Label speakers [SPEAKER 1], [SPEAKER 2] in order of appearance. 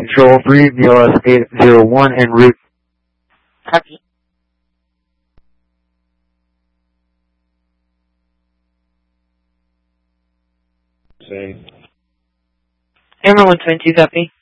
[SPEAKER 1] Control 3, BLS 801 en route.
[SPEAKER 2] Copy.
[SPEAKER 3] Same.
[SPEAKER 2] Hammer 122, copy.